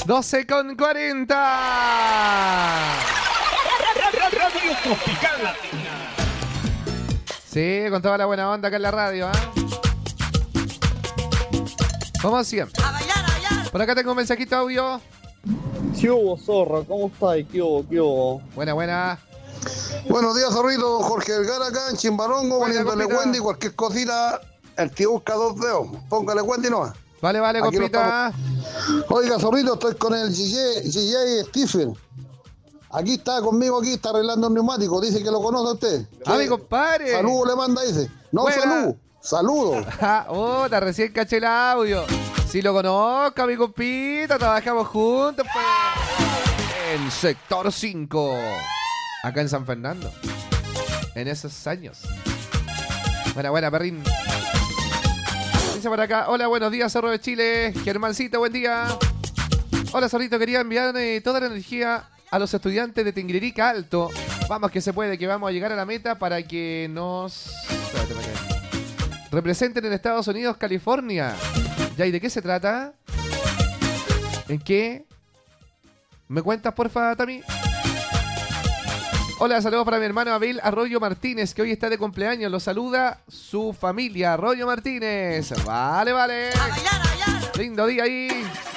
12:40. Radio Tropical Latina. Sí, con toda la buena onda acá en la radio, ¿eh? Como siempre. Por acá tengo un mensajito audio. ¿Qué hubo, zorra? ¿Cómo estáis? ¿Qué hubo? ¿Qué hubo? Buena, buena. Buenos días, zorrito. Jorge Vergara acá en Chimbarongo, Buena, poniéndole compita. Wendy, cualquier cosita. El tío busca 2 dedos. Póngale Wendy nomás. Vale, vale, Aquí lo compita. Oiga, zorrito, estoy con el DJ Stephen. Aquí está conmigo, aquí está arreglando un neumático. Dice que lo conoce usted. Ah, mi compadre. Saludo le manda, dice. No, Buena. saludo. Oh, te recién caché el audio. Si lo conozco, mi compita, trabajamos juntos, pues. En Sector 5. Acá en San Fernando. En esos años. Buena, perrín. Dice por acá, hola, buenos días, Cerro de Chile. Germancito, buen día. Hola, Zorrito, quería enviar toda la energía a los estudiantes de Tinguiririca Alto. Vamos que se puede, que vamos a llegar a la meta para que nos representen en Estados Unidos, California. ¿Ya y de qué se trata? ¿En qué? ¿Me cuentas, porfa, Tami? Hola, saludos para mi hermano Abel Arroyo Martínez, que hoy está de cumpleaños. Lo saluda su familia, Arroyo Martínez. Vale. Lindo día ahí.